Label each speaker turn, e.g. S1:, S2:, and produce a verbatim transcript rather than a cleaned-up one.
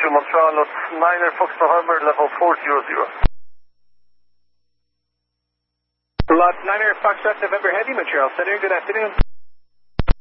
S1: Visual Montreal, Lot niner Fox November, level four zero zero.
S2: Lot niner Foxtrot November Heavy, Montreal Center, good afternoon.